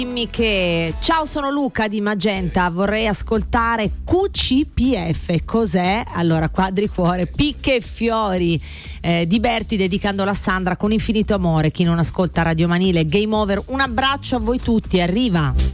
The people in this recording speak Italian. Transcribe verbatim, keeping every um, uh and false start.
Dimmi che ciao, sono Luca di Magenta, vorrei ascoltare Q C P F. Cos'è? Allora, Quadricuore, Picche e Fiori eh, di Berti, dedicando a Sandra con infinito amore. Chi non ascolta Radio Manile, game over. Un abbraccio a voi tutti, arriva.